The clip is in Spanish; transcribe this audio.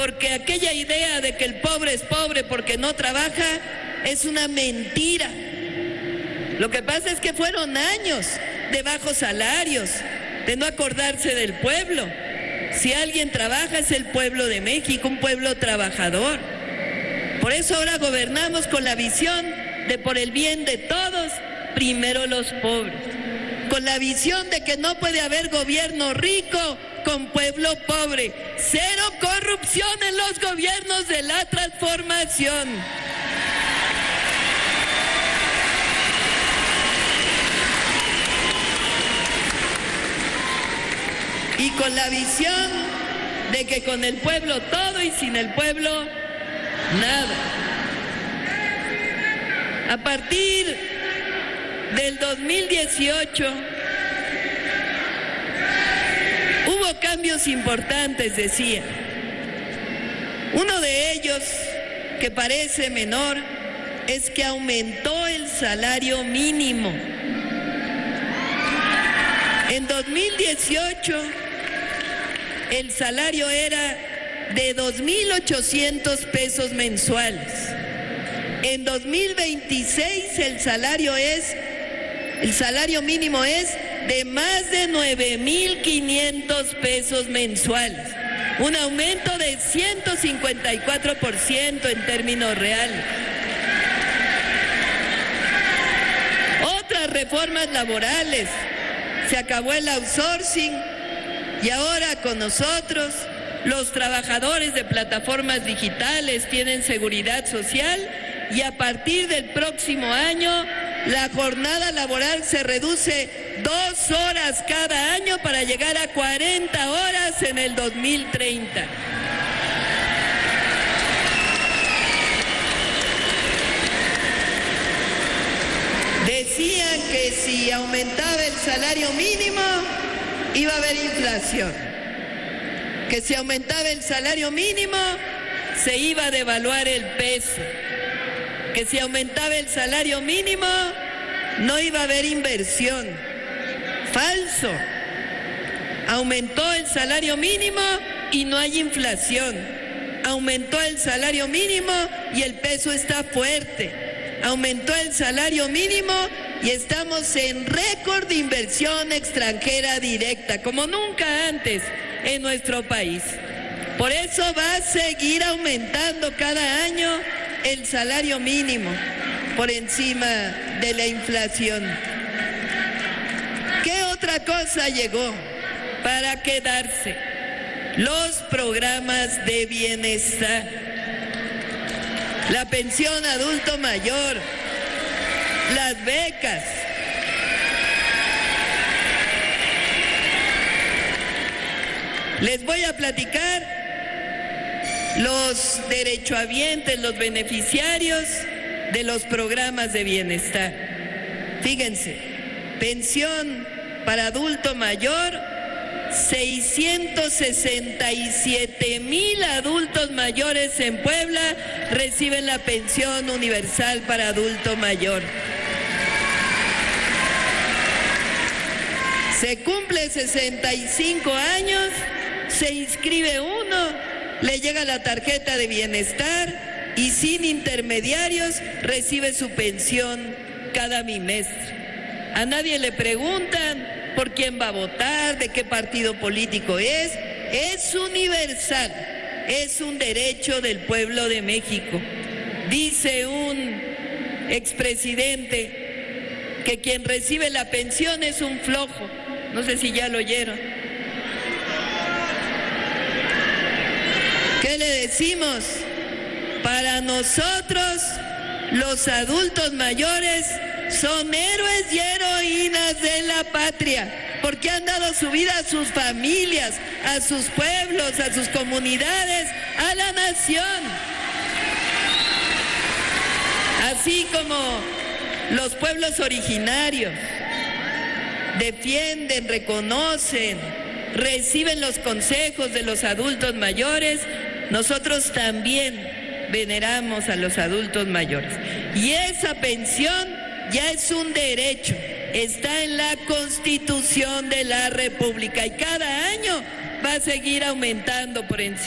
porque aquella idea de que el pobre es pobre porque no trabaja es una mentira. Lo que pasa es que fueron años de bajos salarios, de no acordarse del pueblo. Si alguien trabaja es el pueblo de México, un pueblo trabajador. Por eso ahora gobernamos con la visión de por el bien de todos, primero los pobres. Con la visión de que no puede haber gobierno rico con pueblo pobre. Cero corrupción en los gobiernos de la transformación. Y con la visión de que con el pueblo todo y sin el pueblo nada. A partir del 2018 hubo cambios importantes, decía. Uno de ellos, que parece menor, es que aumentó el salario mínimo. En 2018 el salario era de 2,800 pesos mensuales. En 2026 el salario mínimo es de más de 9,500 pesos mensuales. Un aumento de 154% en términos reales. Otras reformas laborales. Se acabó el outsourcing y ahora con nosotros los trabajadores de plataformas digitales tienen seguridad social y a partir del próximo año la jornada laboral se reduce 2 horas cada año para llegar a 40 horas en el 2030. Decían que si aumentaba el salario mínimo iba a haber inflación, que si aumentaba el salario mínimo se iba a devaluar el peso, que si aumentaba el salario mínimo no iba a haber inversión. Falso. Aumentó el salario mínimo y no hay inflación. Aumentó el salario mínimo y el peso está fuerte. Aumentó el salario mínimo y estamos en récord de inversión extranjera directa, como nunca antes en nuestro país. Por eso va a seguir aumentando cada año el salario mínimo por encima de la inflación. ¿Qué otra cosa llegó para quedarse? Los programas de bienestar. La pensión adulto mayor, las becas. Les voy a platicar los derechohabientes, los beneficiarios de los programas de bienestar. Fíjense, pensión para adulto mayor, 667,000 adultos mayores en Puebla reciben la pensión universal para adulto mayor. Se cumple 65 años, se inscribe uno, le llega la tarjeta de bienestar y sin intermediarios recibe su pensión cada bimestre. A nadie le preguntan por quién va a votar, de qué partido político es universal, es un derecho del pueblo de México. Dice un expresidente que quien recibe la pensión es un flojo, no sé si ya lo oyeron. ¿Qué le decimos? Para nosotros, los adultos mayores son héroes y heroínas de la patria, porque han dado su vida a sus familias, a sus pueblos, a sus comunidades, a la nación. Así como los pueblos originarios defienden, reconocen, reciben los consejos de los adultos mayores, nosotros también veneramos a los adultos mayores. Y esa pensión ya es un derecho, está en la Constitución de la República y cada año va a seguir aumentando por encima.